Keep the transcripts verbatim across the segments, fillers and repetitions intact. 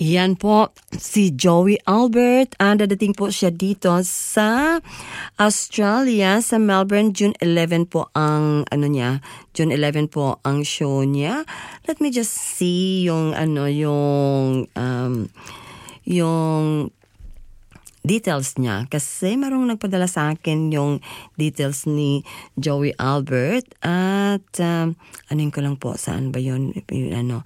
Yan po, si Joey Albert. Uh, dadating po siya dito sa Australia, sa Melbourne. June eleventh po ang, ano niya, June eleventh po ang show niya. Let me just see yung, ano, yung, um, yung details niya. Kasi marong nagpadala sa akin yung details ni Joey Albert. At, um, anuin ko lang po, saan ba yun, ano,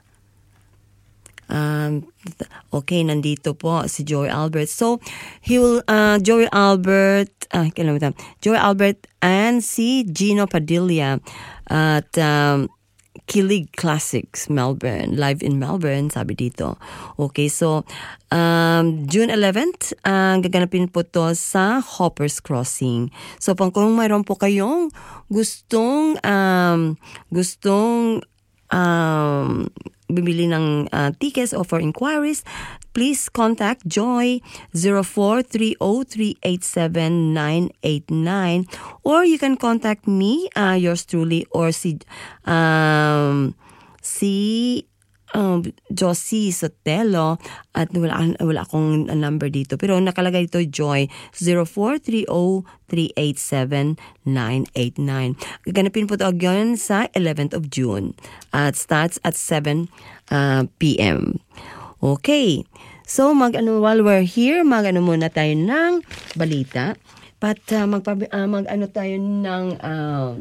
Um, okay, nandito po si Joey Albert. So, he will, uh, Joey Albert, ah, kailangan Joey Albert and si Gino Padilla at um, Kilig Classics, Melbourne, live in Melbourne, sabi dito. Okay, so, um, June eleventh, uh, gaganapin po to sa Hoppers Crossing. So, pang kung mayroon po kayong gustong, um, gustong, um, bibili ng uh, tickets or for inquiries, please contact Joy zero four three zero three eight seven nine eight nine, or you can contact me, uh, yours truly, or si um, si um, Josie Sotelo, at wala, wala akong number dito, pero nakalagay ito Joy zero four three zero three eight seven nine eight nine. Gaganapin po ito again sa eleventh of June at starts at seven uh, p.m. Okay, so mag ano, while we're here, mag ano muna tayo ng balita, but uh, mag, uh, mag ano tayo ng uh,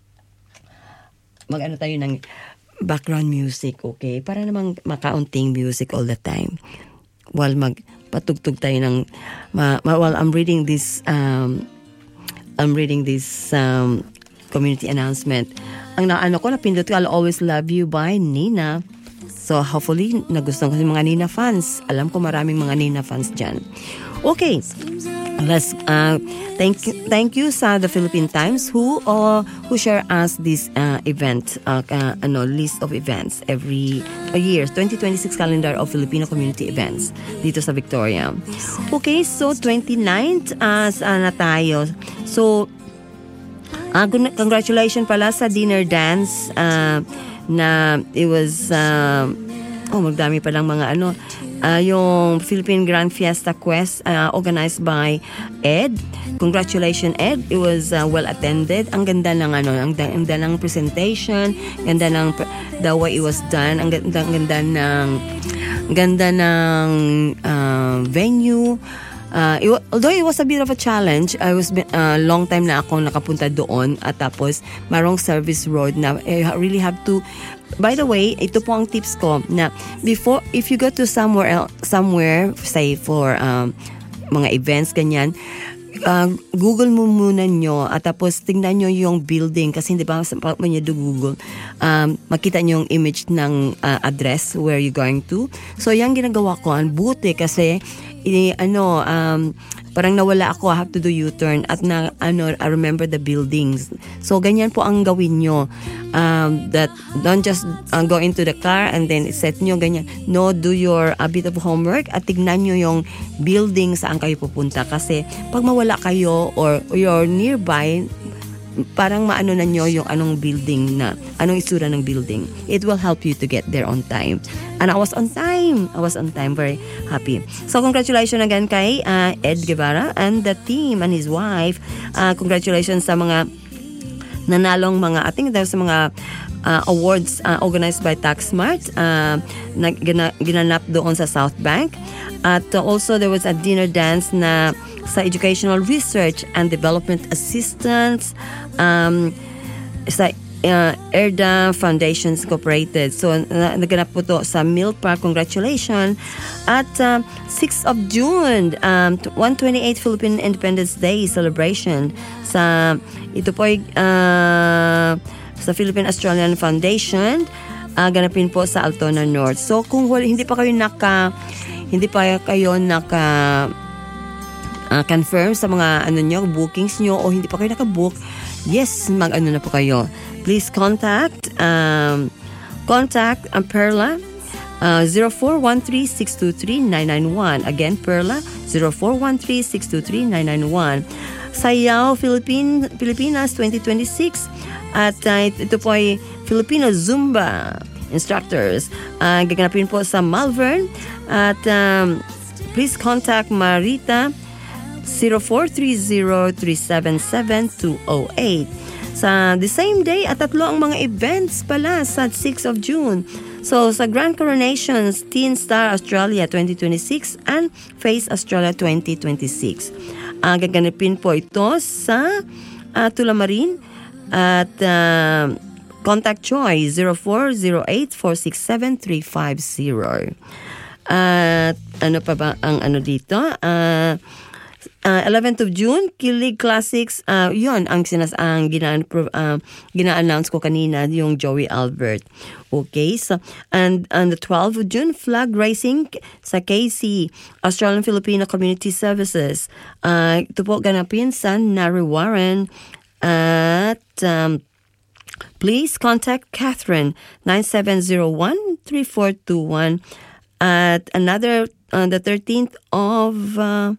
mag ano tayo ng background music, okay? Para namang makaunting music all the time. While magpatugtog tayo ng, ma, ma, while I'm reading this, um, I'm reading this um, community announcement. Ang naano ko, napindot ko, I'll Always Love You by Nina. So hopefully, nagustuhan ko si mga Nina fans. Alam ko maraming mga Nina fans dyan. Okay. Let's uh, thank you, thank you sa the Philippine Times who uh, who share us this uh, event, uh, uh, ano, list of events every a year, twenty twenty-six calendar of Filipino community events dito sa Victoria. Okay, so twenty-ninth uh, na tayo. So uh, congratulations pala sa dinner dance uh, na it was uh, oh magdami pa lang mga ano. Uh, yung Philippine Grand Fiesta Quest uh, organized by Ed. Congratulations, Ed. It was uh, well attended. Ang ganda ng ano, ang ganda ng presentation, ganda ng the way it was done, ang ganda, ang ganda ng ganda ng uh, venue. Uh, it, although it was a bit of a challenge, I was a uh, long time na ako nakapunta doon at tapos marong service road na I really have to. By the way, ito po ang tips ko na before, if you go to somewhere else, somewhere, say for um, mga events, ganyan, uh, Google mo muna nyo at tapos tingnan nyo yung building kasi hindi ba pag nyo do Google, um, makita nyo yung image ng uh, address where you're going to. So, yung ginagawa ko, ang buti kasi I, ano, um, parang nawala ako, I have to do U-turn at na, ano, I remember the buildings. So, ganyan po ang gawin nyo. Um, that don't just uh, go into the car and then set nyo ganyan. No, do your a bit of homework at tignan nyo yung building saan kayo pupunta. Kasi pag mawala kayo or you're nearby, parang maano na nyo yung anong building na, anong itsura ng building. It will help you to get there on time. And I was on time. I was on time. Very happy. So, congratulations again kay uh, Ed Guevara and the team and his wife. Uh, congratulations sa mga nanalong mga, I think there's mga uh, awards uh, organized by TaxSmart uh, na gina, ginanap doon sa South Bank. At uh, also, there was a dinner dance na sa Educational Research and Development Assistance um, sa uh, ERDA Foundations Incorporated. So, uh, naganap po to sa Mill Park. Congratulations. At uh, sixth of June, um, one hundred twenty-eighth Philippine Independence Day celebration sa, ito po ay uh, sa Philippine Australian Foundation. Uh, ganapin po sa Altona North. So, kung wala, hindi pa kayo naka, hindi pa kayo naka, Uh, confirm sa mga ano nyo, bookings nyo o hindi pa kayo nakabook, yes, mag ano na po kayo. Please contact um, contact um, Perla uh, zero four one three six two three nine nine one. Again, Perla zero four one three six two three nine nine one. Sayaw Philippine, Pilipinas twenty twenty-six at uh, ito po ay Filipino Zumba instructors. Uh, gaganapin po sa Malvern at um, please contact Marita zero four three zero three seven seven two zero eight. Sa the same day, at tatlo ang mga events pala sa sixth of June. So, sa Grand Coronations, Teen Star Australia twenty twenty-six and Face Australia twenty twenty-six. Uh, gaganapin po ito sa uh, Tullamarine at uh, contact Joy zero four zero eight four six seven three five zero. At uh, ano pa ba ang ano dito? Uh, Uh, eleventh of June, Kilig Classics, uh, yun ang sinas ang gina, uh, gina-announce ko kanina, yung Joey Albert. Okay, so, and on the twelfth of June, flag racing sa K C, Australian Filipino Community Services. Uh, ito po ganapin sa Nariwaran at um, please contact Catherine nine seven zero one three four two one at another, on uh, the thirteenth of... Uh,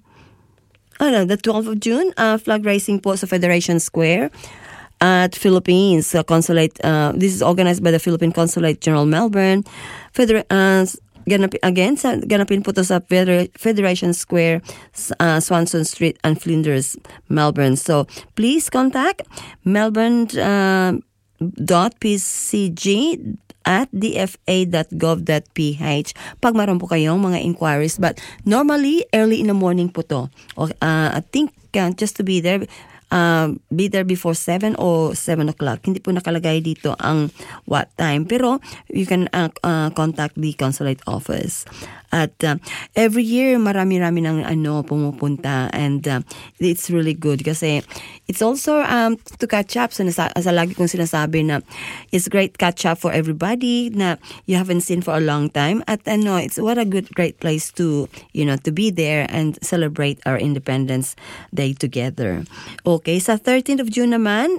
Oh, the twelfth of June, uh, flag racing po sa Federation Square at Philippines uh, Consulate. Uh, this is organized by the Philippine Consulate General Melbourne. Feder- uh, ganap- again, sa, ganapin po to sa Feder- Federation Square, uh, Swanson Street and Flinders, Melbourne. So, please contact Melbourne uh, dot p c g at d f a dot gov dot p h pag maroon po kayong mga inquiries. But normally, early in the morning po to. Uh, I think uh, just to be there, uh, be there before seven or seven o'clock. Hindi po nakalagay dito ang what time. Pero you can uh, uh, contact the consulate office. At uh, every year, marami-rami ng ano, pumupunta and uh, it's really good kasi it's also um, to catch up. So, nasa, sa lagi kong sinasabi na it's great catch up for everybody na you haven't seen for a long time. At ano, it's what a good, great place to, you know, to be there and celebrate our Independence Day together. Okay, sa thirteenth of June naman,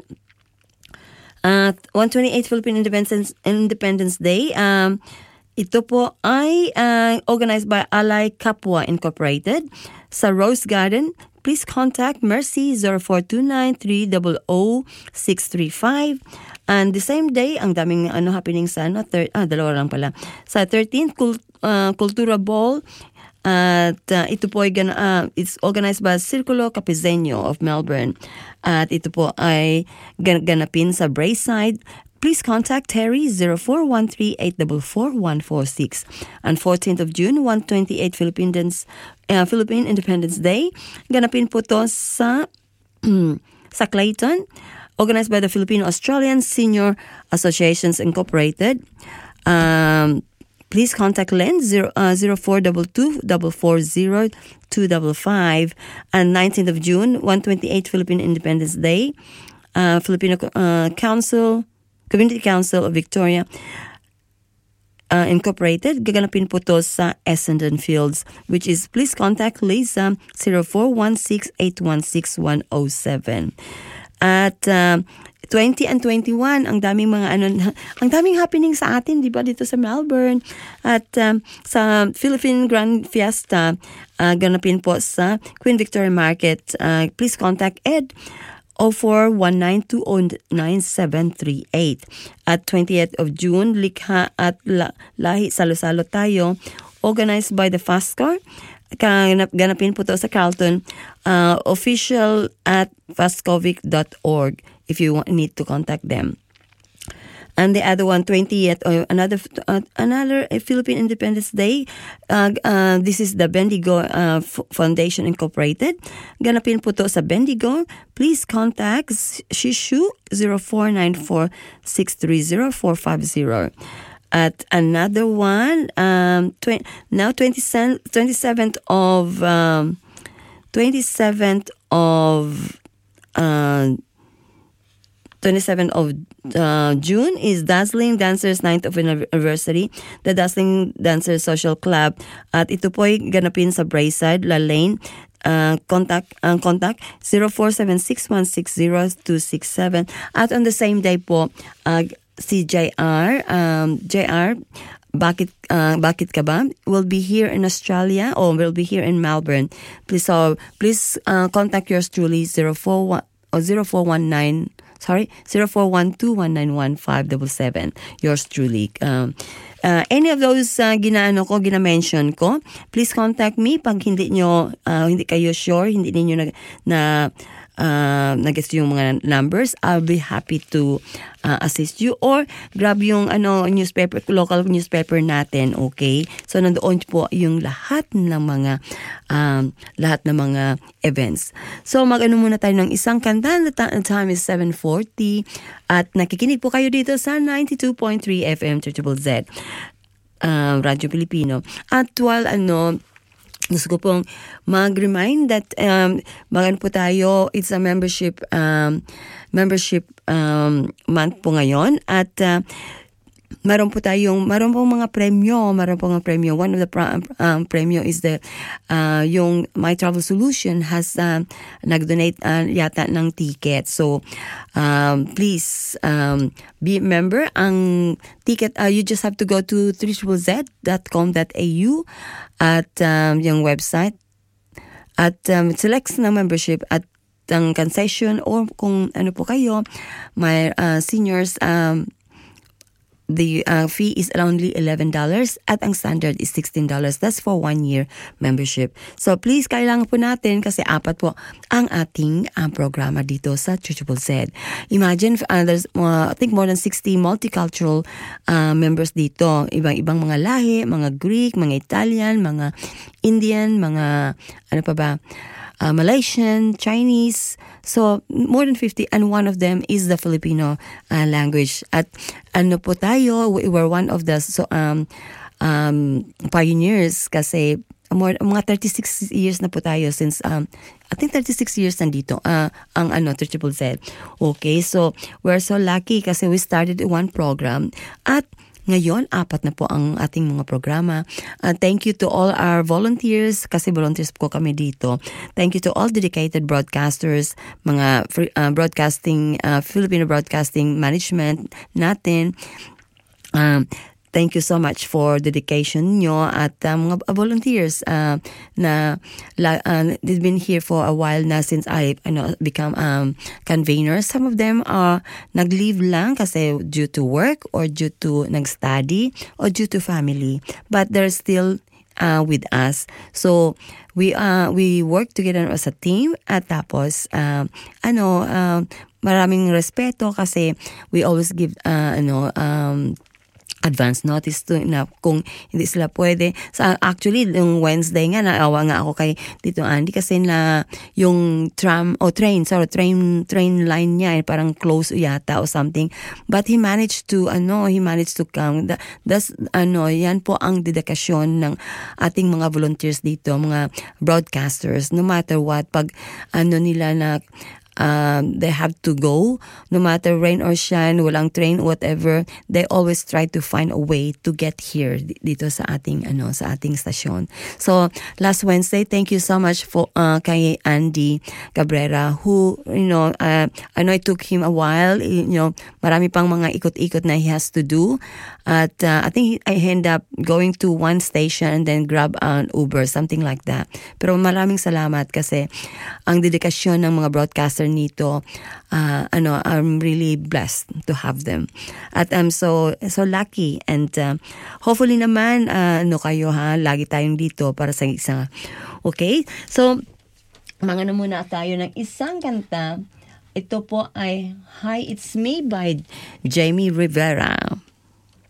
at uh, one hundred twenty-eighth Philippine Independence, Independence Day, um, ito po ay uh, organized by Alay Kapwa Incorporated sa Rose Garden. Please contact Mercy zero four two nine three zero zero six three five. And the same day, ang daming ano happening sa ano, thir- ah, dalawa lang pala. Sa thirteenth, Kult- uh, Kultura Ball. At uh, ito po ay gana, uh, it's organized by Circulo Capizeño of Melbourne. At ito po ay gan- ganapin sa Braeside. Please contact Terry zero four one three eight four four one four six. On fourteenth of June, one hundred twenty-eighth Philippines, uh, Philippine Independence Day. Ganapin po to sa, sa Clayton, organized by the Filipino Australian Senior Associations Incorporated. Um, please contact Len zero four two two four four zero two five five. And nineteenth of June, one hundred twenty-eighth Philippine Independence Day. Uh, Filipino uh, Council, Community Council of Victoria uh, Incorporated. Gaganapin po to sa Essendon Fields, which is please contact Lisa zero four one six eight one six one zero seven. At uh, twenty and twenty-one, ang daming mga ano, ang daming happening sa atin, di ba, dito sa Melbourne. At um, sa Philippine Grand Fiesta, uh, ganapin po sa Queen Victoria Market. Uh, please contact Ed zero four one nine two zero nine seven three eight. At twentieth of June, Likha at La- Lahi Salo-Salo Tayo, organized by the FASCAR. Ganapin po to sa Carlton, uh, official at fascovic dot org if you want, need to contact them. And the other one, twentieth, uh, another uh, another uh, Philippine Independence Day. Uh, uh, this is the Bendigo uh, F- Foundation Incorporated. Ganapin po to sa Bendigo. Please contact Shishu zero four nine four six three zero four five zero. At another one, um, tw- now twenty-seventh of um, twenty-seventh of uh, twenty-seventh of uh, June is Dazzling Dancers ninth of anniversary, the Dazzling Dancers Social Club. At ito po ay ganapin sa Braeside, La Lane. Uh, contact ang uh, contact zero four seven six one six zero two six seven. At on the same day po, uh, si J R, um, J R, bakit uh, bakit ka ba? Will be here in Australia or will be here in Melbourne. Please, so please uh, contact yours truly zero four one or zero four one nine. sorry, zero four one two one nine one five seven seven. Yours truly. Um, uh, any of those uh, ginaano ko, gina-mention ko, please contact me pag hindi nyo, uh, hindi kayo sure, hindi ninyo na, na uh, nag-guess yung mga numbers. I'll be happy to uh, assist you, or grab yung ano newspaper, local newspaper natin, okay? So nandoon po yung lahat ng mga um, lahat ng mga events. So mag-ano muna tayo ng isang kanta. The time is seven forty at nakikinig po kayo dito sa ninety-two point three F M Triple Z, uh, Radyo Pilipino. At while ano, gusto ko pong mag-remind that um, mag-ano po tayo, it's a membership um, membership um, month po ngayon, at uh, Maroon po tayong, maroon pong mga premyo, maroon pong mga premyo. One of the pra- um, premyo is the, uh, yung My Travel Solution has uh, nag-donate uh, yata ng ticket. So, um, please um, be a member. Ang ticket, uh, you just have to go to three z z dot com dot a u at um, yung website, at um, select na membership at ang concession, or kung ano po kayo, my uh, seniors, um, the uh, fee is only eleven dollars at ang standard is sixteen dollars. That's for one year membership. So please, kailangan po natin kasi apat po ang ating uh, programa dito sa Triple Z. Imagine, uh, there's uh, I think more than sixty multicultural uh, members dito. Ibang-ibang mga lahi, mga Greek, mga Italian, mga Indian, mga ano pa ba, uh, Malaysian, Chinese. So, more than fifty, and one of them is the Filipino uh, language. At ano po tayo, we were one of the so, um, um, pioneers kasi more, mga thirty-six years na po tayo since, um, I think thirty-six years nandito, uh, ang ano, Triple Z. Okay, so we're so lucky kasi we started one program, at ngayon, apat na po ang ating mga programa. Uh, thank you to all our volunteers, kasi volunteers po kami dito. Thank you to all dedicated broadcasters, mga free, uh, broadcasting, uh, Filipino broadcasting management natin. Um, Thank you so much for dedication nyo, at uh, mga volunteers uh, na uh, they've been here for a while na since I you know, become um, convener. Some of them are nag-leave lang kasi due to work or due to nag-study or due to family. But they're still uh, with us. So we uh, we work together as a team, at tapos uh, ano uh, maraming respeto kasi we always give uh, ano um advance notice to na kung hindi sila pwede. So, actually, yung Wednesday nga, naawa nga ako kay Tito Andy kasi na yung tram, o oh, train, sorry, train, train line niya, eh, parang close yata or something. But he managed to, ano, he managed to come. That, that's, ano, yan po ang dedikasyon ng ating mga volunteers dito, mga broadcasters, no matter what, pag, ano nila na, Um, they have to go, no matter rain or shine, walang train, whatever. They always try to find a way to get here dito sa ating ano sa ating stasyon. So last Wednesday, thank you so much for uh, kay Andy Cabrera, who you know uh, I know it took him a while. You know, marami pang mga ikot-ikot na he has to do. At uh, I think I end up going to one station and then grab an Uber, something like that. Pero maraming salamat kasi ang dedikasyon ng mga broadcaster nito, uh, ano, I'm really blessed to have them. At I'm so so lucky, and uh, hopefully naman uh, ano kayo ha, lagi tayong dito para sa isa. Okay? So mga na muna tayo ng isang kanta. Ito po ay Hi, It's Me by Jamie Rivera.